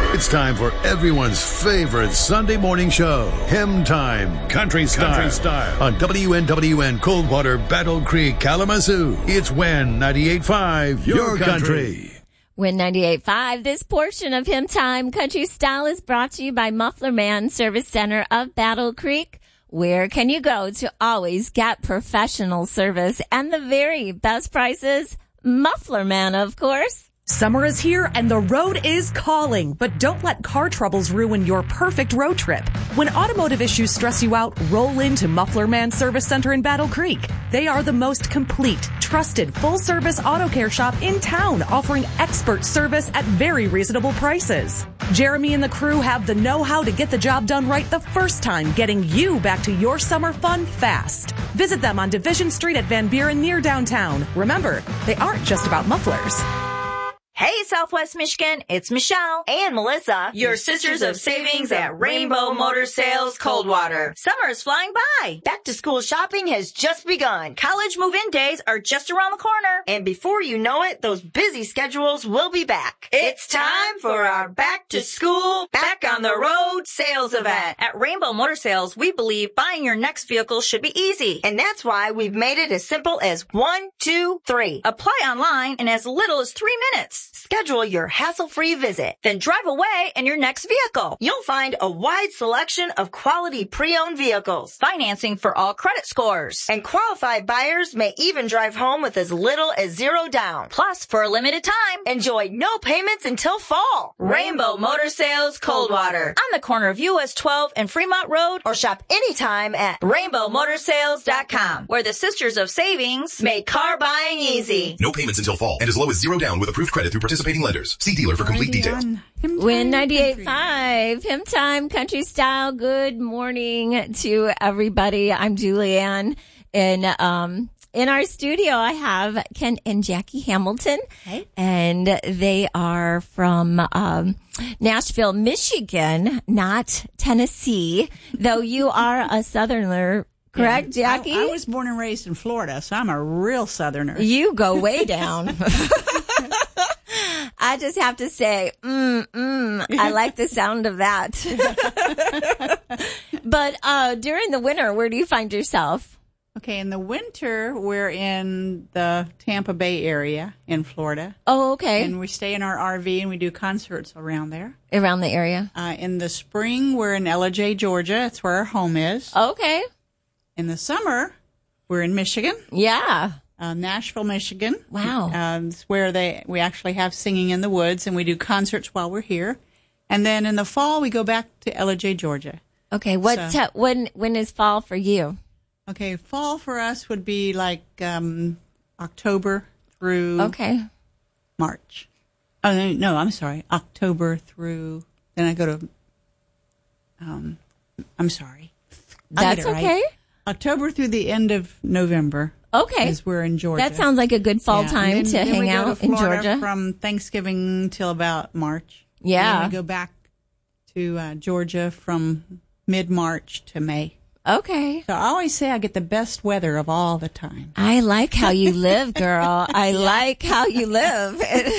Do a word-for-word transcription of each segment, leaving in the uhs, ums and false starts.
It's time for everyone's favorite Sunday morning show, Hymn Time, Country Style, Country Style. On W N W N Coldwater, Battle Creek, Kalamazoo. It's Win ninety-eight point five, your, your country. country. Win ninety-eight point five. This portion of Hymn Time, Country Style is brought to you by Muffler Man Service Center of Battle Creek. Where can you go to always get professional service and the very best prices? Muffler Man, of course. Summer is here and the road is calling, but don't let car troubles ruin your perfect road trip. When automotive issues stress you out, roll into Muffler Man Service Center in Battle Creek. They are the most complete, trusted, full-service auto care shop in town, offering expert service at very reasonable prices. Jeremy and the crew have the know-how to get the job done right the first time, getting you back to your summer fun fast. Visit them on Division Street at Van Buren near downtown. Remember, they aren't just about mufflers. Hey, Southwest Michigan, it's Michelle and Melissa, your sisters of savings at Rainbow Motor Sales Coldwater. Summer is flying by. Back to school shopping has just begun. College move-in days are just around the corner. And before you know it, those busy schedules will be back. It's time for our back to school, back on the road sales event. At Rainbow Motor Sales, we believe buying your next vehicle should be easy. And that's why we've made it as simple as one, two, three. Apply online in as little as three minutes. Schedule your hassle-free visit. Then drive away in your next vehicle. You'll find a wide selection of quality pre-owned vehicles. Financing for all credit scores. And qualified buyers may even drive home with as little as zero down. Plus, for a limited time, enjoy no payments until fall. Rainbow Motor Sales Coldwater. On the corner of U S twelve and Fremont Road. Or shop anytime at rainbow motor sales dot com. Where the Sisters of Savings make car buying easy. No payments until fall and as low as zero down with approved credit through participating lenders. See dealer for complete details. Win ninety-eight point five, Hymn Time, Country Style. Good morning to everybody. I'm Julianne. And um, in our studio, I have Ken and Jackie Hamilton. Hey. And they are from um, Nashville, Michigan, not Tennessee, though you are a Southerner. Correct, yeah, Jackie? I, I was born and raised in Florida, so I'm a real Southerner. You go way down. I just have to say, mm, mm, I like the sound of that. But uh, during the winter, where do you find yourself? Okay, in the winter, we're in the Tampa Bay area in Florida. Oh, okay. And we stay in our R V and we do concerts around there. Around the area? Uh, in the spring, we're in Ellijay, Georgia. That's where our home is. Okay. In the summer, we're in Michigan. Yeah. Uh, Nashville, Michigan. Wow. Uh, it's where they we actually have Singing in the Woods, and we do concerts while we're here. And then in the fall, we go back to Ellijay, Georgia. Okay. What So- t- when when is fall for you? Okay, fall for us would be like um, October through Okay. March. Oh, no, no, I'm sorry. October through, then I go to, um, I'm sorry. I'll That's get it right. okay. October through the end of November. Okay. Because we're in Georgia. That sounds like a good fall Yeah, time and then- to then hang we go out to in Florida Georgia. From Thanksgiving till about March. Yeah. And then we go back to uh, Georgia from mid-March to May. Okay. So I always say I get the best weather of all the time. I like how you live, girl. I like how you live.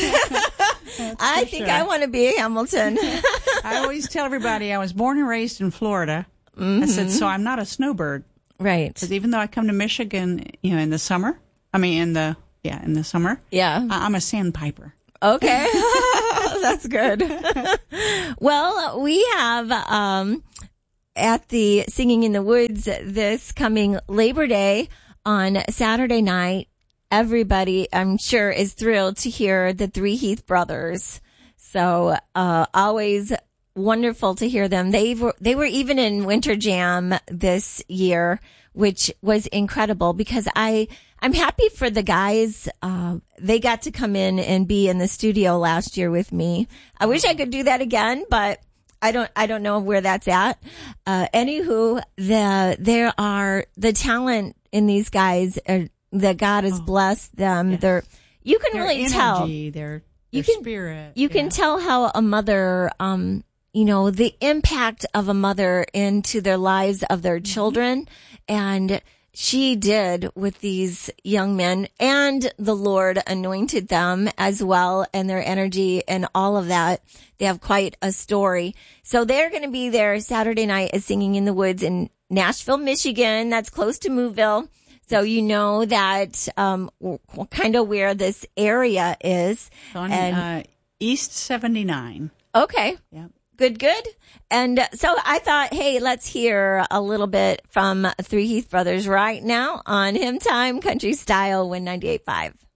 I think sure. I want to be Hamilton. I always tell everybody I was born and raised in Florida. Mm-hmm. I said, so I'm not a snowbird. Right. Because even though I come to Michigan, you know, in the summer, I mean, in the, yeah, in the summer. Yeah. I- I'm a sandpiper. Okay. That's good. Well, we have, um, at the Singing in the Woods this coming Labor Day on Saturday night. Everybody, I'm sure, is thrilled to hear the Three Heath Brothers. So, uh, always wonderful to hear them. They were, they were even in Winter Jam this year, which was incredible because I, I'm happy for the guys. Uh, they got to come in and be in the studio last year with me. I wish I could do that again, but I don't, I don't know where that's at. Uh, anywho, the, there are the talent in these guys are, that God has Oh, blessed them. yes. They're, you can Their really energy, tell. Their, their You can- spirit. You can yeah. tell how a mother, um, you know, the impact of a mother into their lives of their children. And she did with these young men, and the Lord anointed them as well, and their energy and all of that. They have quite a story. So they're going to be there Saturday night at Singing in the Woods in Nashville, Michigan. That's close to Moville. So you know that um, kind of where this area is. On and, uh, East seventy-nine. Okay. Yeah. Good, good. And so I thought, hey, let's hear a little bit from Three Heath Brothers right now on Hymn Time Country Style, Win ninety-eight point five.